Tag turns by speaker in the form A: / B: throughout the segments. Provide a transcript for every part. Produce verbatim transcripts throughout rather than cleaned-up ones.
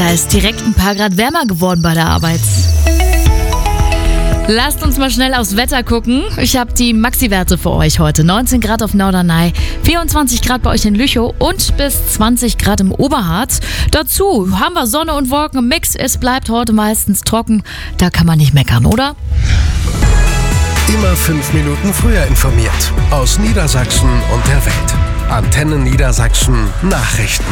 A: Da ist direkt ein paar Grad wärmer geworden bei der Arbeit. Lasst uns mal schnell aufs Wetter gucken. Ich habe die Maxi-Werte für euch heute. neunzehn Grad auf Norderney, vierundzwanzig Grad bei euch in Lüchow und bis zwanzig Grad im Oberharz. Dazu haben wir Sonne und Wolken im Mix. Es bleibt heute meistens trocken. Da kann man nicht meckern, oder?
B: Immer fünf Minuten früher informiert. Aus Niedersachsen und der Welt. Antenne Niedersachsen Nachrichten.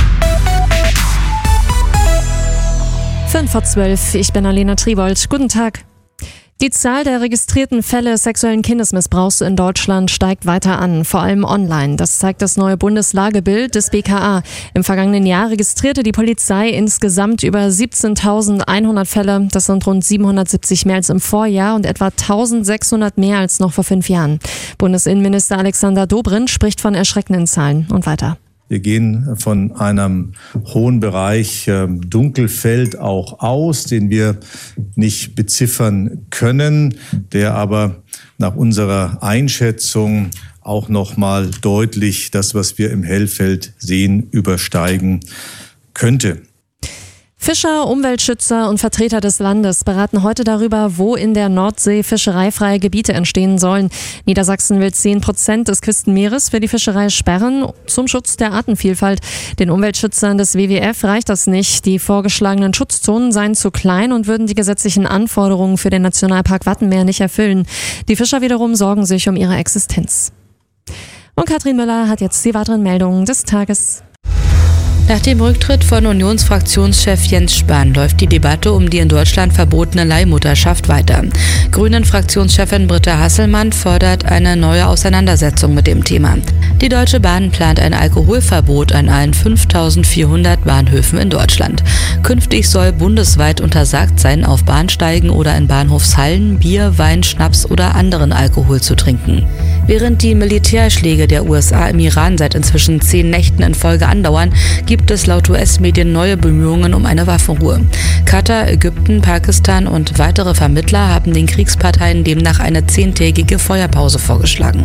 C: fünf vor zwölf, ich bin Alena Tribold. Guten Tag. Die Zahl der registrierten Fälle sexuellen Kindesmissbrauchs in Deutschland steigt weiter an, vor allem online. Das zeigt das neue Bundeslagebild des B K A. Im vergangenen Jahr registrierte die Polizei insgesamt über siebzehntausendeinhundert Fälle. Das sind rund siebenhundertsiebzig mehr als im Vorjahr und etwa eintausendsechshundert mehr als noch vor fünf Jahren. Bundesinnenminister Alexander Dobrindt spricht von erschreckenden Zahlen. Und weiter.
D: Wir gehen von einem hohen Bereich äh, Dunkelfeld auch aus, den wir nicht beziffern können, der aber nach unserer Einschätzung auch nochmal deutlich das, was wir im Hellfeld sehen, übersteigen könnte.
C: Fischer, Umweltschützer und Vertreter des Landes beraten heute darüber, wo in der Nordsee fischereifreie Gebiete entstehen sollen. Niedersachsen will zehn Prozent des Küstenmeeres für die Fischerei sperren, zum Schutz der Artenvielfalt. Den Umweltschützern des W W F reicht das nicht. Die vorgeschlagenen Schutzzonen seien zu klein und würden die gesetzlichen Anforderungen für den Nationalpark Wattenmeer nicht erfüllen. Die Fischer wiederum sorgen sich um ihre Existenz. Und Katrin Müller hat jetzt die weiteren Meldungen des Tages.
E: Nach dem Rücktritt von Unionsfraktionschef Jens Spahn läuft die Debatte um die in Deutschland verbotene Leihmutterschaft weiter. Grünen-Fraktionschefin Britta Hasselmann fordert eine neue Auseinandersetzung mit dem Thema. Die Deutsche Bahn plant ein Alkoholverbot an allen fünftausendvierhundert Bahnhöfen in Deutschland. Künftig soll bundesweit untersagt sein, auf Bahnsteigen oder in Bahnhofshallen Bier, Wein, Schnaps oder anderen Alkohol zu trinken. Während die Militärschläge der U S A im Iran seit inzwischen zehn Nächten in Folge andauern, gibt es laut U S-Medien neue Bemühungen um eine Waffenruhe. Katar, Ägypten, Pakistan und weitere Vermittler haben den Kriegsparteien demnach eine zehntägige Feuerpause vorgeschlagen.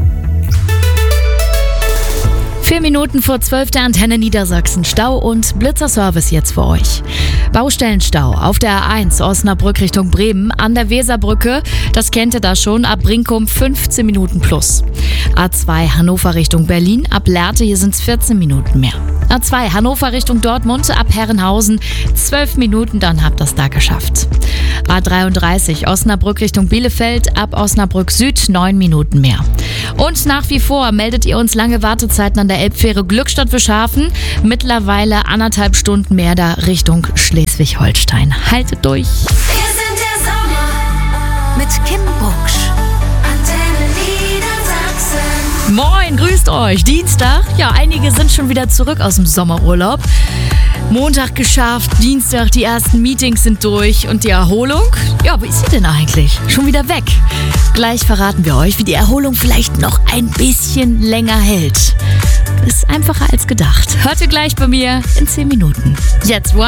A: Vier Minuten vor zwölf der Antenne Niedersachsen. Stau und Blitzerservice jetzt für euch. Baustellenstau auf der A eins Osnabrück Richtung Bremen an der Weserbrücke. Das kennt ihr da schon. Ab Brinkum fünfzehn Minuten plus. A zwei Hannover Richtung Berlin. Ab Lehrte, hier sind es vierzehn Minuten mehr. A zwei Hannover Richtung Dortmund. Ab Herrenhausen zwölf Minuten, dann habt ihr das da geschafft. A dreiunddreißig Osnabrück Richtung Bielefeld. Ab Osnabrück Süd neun Minuten mehr. Und nach wie vor meldet ihr uns lange Wartezeiten an der Elbfähre Glückstadt-Wischhafen. Mittlerweile anderthalb Stunden mehr da Richtung Schleswig-Holstein. Haltet durch.
F: Wir sind der Sommer mit Kim Bucksch. Antenne Niedersachsen.
A: Moin, grüßt euch. Dienstag. Ja, einige sind schon wieder zurück aus dem Sommerurlaub. Montag geschafft, Dienstag die ersten Meetings sind durch und die Erholung? Ja, wie ist sie denn eigentlich? Schon wieder weg. Gleich verraten wir euch, wie die Erholung vielleicht noch ein bisschen länger hält. Ist einfacher als gedacht. Hört ihr gleich bei mir in zehn Minuten. Jetzt One